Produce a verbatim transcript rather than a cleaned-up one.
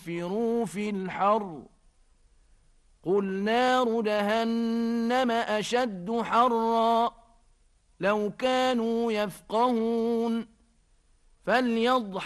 انفروا في الحر قل نار جهنم أشد حرا لو كانوا يفقهون فليضحكوا